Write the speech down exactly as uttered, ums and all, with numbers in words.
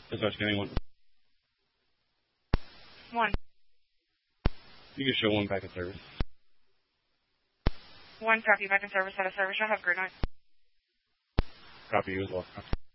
Dispatch County one. One. You can show one back in service. One, copy, back in service, out of service. I'll have a great night. Copy you as well.